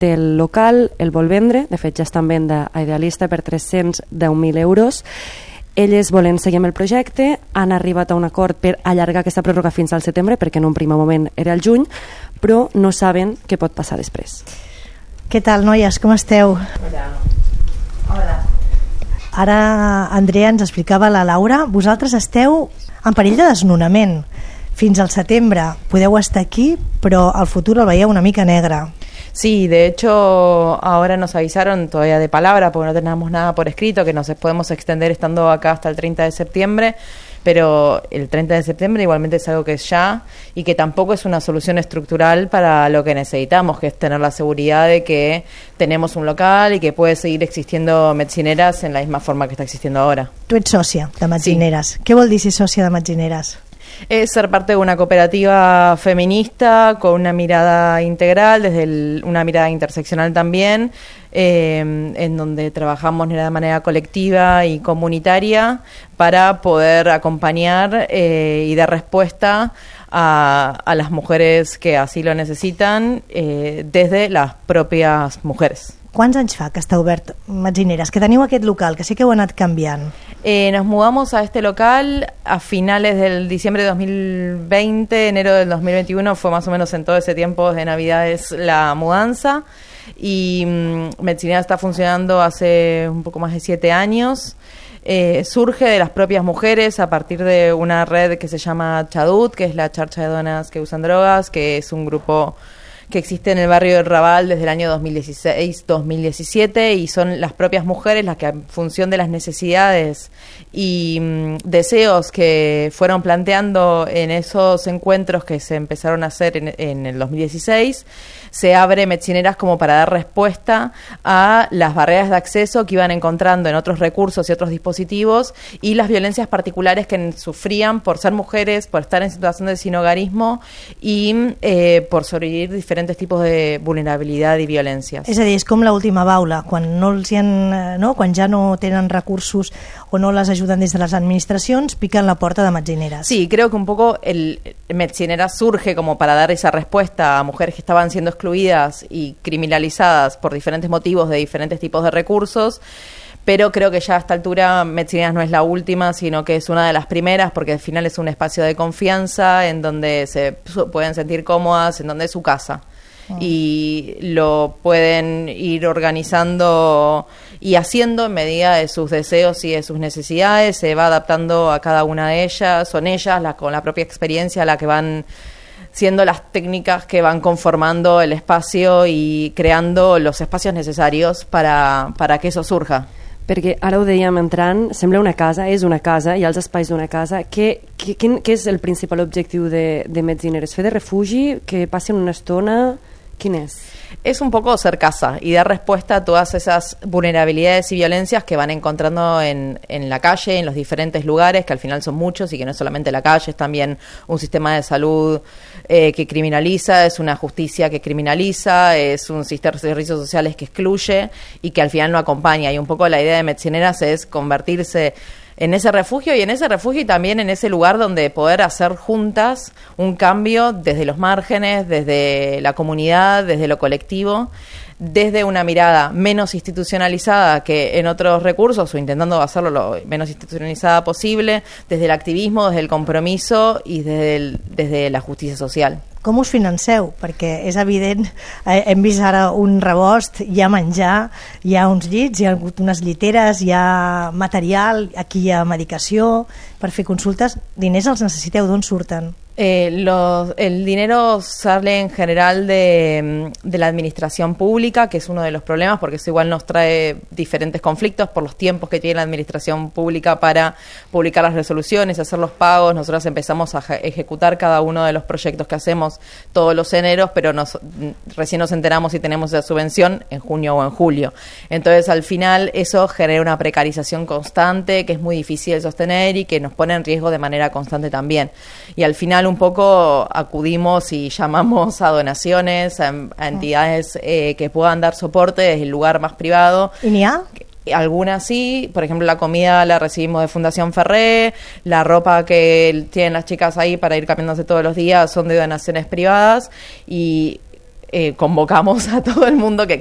té el local, el vol vendre, de fet ja està en venda a Idealista per 310.000 euros. Elles volen seguir amb el projecte, han arribat a un acord per allargar aquesta pròrroga fins al setembre, perquè en un primer moment era el juny, però no saben què pot passar després. Què tal, noies? Com esteu? Hola. Ara Andrea ens explicava la Laura, vosaltres esteu en perill de desnonament. Fins al setembre podeu estar aquí, però el futur el veieu una mica negre. Sí, de hecho ahora nos avisaron todavía de palabra porque no tenemos nada por escrito, que nos podemos extender estando acá hasta el 30 de septiembre, pero el 30 de septiembre igualmente es algo que es ya y que tampoco es una solución estructural para lo que necesitamos, que es tener la seguridad de que tenemos un local y que puede seguir existiendo Metzineres en la misma forma que está existiendo ahora. Tu ets sòcia de Metzineres. Sí. Què vol dir ser sòcia de Metzineres? Es ser parte de una cooperativa feminista con una mirada integral, una mirada interseccional también, en donde trabajamos de manera colectiva y comunitaria para poder acompañar y dar respuesta a las mujeres que así lo necesitan desde las propias mujeres. Quants anys fa que està obert Metzineres? Que teniu aquest local, que sé que ho ha anat canviant. Nos mudamos a este local a finales del diciembre de 2020, enero del 2021, fue más o menos en todo ese tiempo de Navidades la mudanza, y Metzineres está funcionando hace un poco más de 7 años. Surge de las propias mujeres a partir de una red que se llama Chadut, que es la Charcha de Donas que Usan Drogas, que es un grupo que existe en el barrio del Raval desde el año 2016-2017, y son las propias mujeres las que, en función de las necesidades y deseos que fueron planteando en esos encuentros que se empezaron a hacer en el 2016, se abre Metzineres como para dar respuesta a las barreras de acceso que iban encontrando en otros recursos y otros dispositivos, y las violencias particulares que sufrían por ser mujeres, por estar en situación de sinhogarismo y por sobrevivir diferentes tipos de vulnerabilidad y violencias. És a dir, és com l'última baula, quan quan ja no tenen recursos o no les ayudan desde las administracions, pican la puerta de Metzineres. Sí, creo que un poco el Metzineres surge como para dar esa respuesta a mujeres que estaban siendo excluidas y criminalizadas por diferentes motivos de diferentes tipos de recursos, pero creo que ya a esta altura Metzineres no es la última, sino que es una de las primeras, porque al final es un espacio de confianza en donde se pueden sentir cómodas, en donde es su casa. Y lo pueden ir organizando y haciendo en medida de sus deseos y de sus necesidades, se va adaptando a cada una de ellas, son ellas con la propia experiencia la que van siendo las técnicas que van conformando el espacio y creando los espacios necesarios para que eso surja. Perquè ara ho dèiem entrant, sembla una casa, és una casa, hi ha els espais d'una casa. Què és el principal objectiu de Metzineres? Fer de refugi, que passin una estona? ¿Quién es? Es un poco ser casa y dar respuesta a todas esas vulnerabilidades y violencias que van encontrando en la calle, en los diferentes lugares, que al final son muchos y que no es solamente la calle, es también un sistema de salud que criminaliza, es una justicia que criminaliza, es un sistema de servicios sociales que excluye y que al final no acompaña. Y un poco la idea de Metzineres es convertirse en ese refugio, y en ese refugio y también en ese lugar donde poder hacer juntas un cambio desde los márgenes, desde la comunidad, desde lo colectivo, desde una mirada menos institucionalizada que en otros recursos, o intentando hacerlo lo menos institucionalizada posible, desde el activismo, desde el compromiso y desde la justicia social. Com us financeu? Perquè és evident, hem vist ara un rebost, hi ha menjar, hi ha uns llits, hi ha unes lliteres, hi ha material, aquí hi ha medicació, per fer consultes. Diners els necessiteu, d'on surten? El dinero sale en general de la administración pública, que es uno de los problemas, porque eso igual nos trae diferentes conflictos por los tiempos que tiene la administración pública para publicar las resoluciones, hacer los pagos. Nosotros empezamos a ejecutar cada uno de los proyectos que hacemos todos los eneros, pero recién nos enteramos si tenemos esa subvención en junio o en julio. Entonces, al final, eso genera una precarización constante que es muy difícil de sostener y que nos pone en riesgo de manera constante también. Y al final, un poco acudimos y llamamos a donaciones, a entidades que puedan dar soporte desde el lugar más privado. ¿Y ni ha? Algunas sí, por ejemplo la comida la recibimos de Fundación Ferré, la ropa que tienen las chicas ahí para ir cambiándose todos los días son de donaciones privadas, y convocamos a todo el mundo que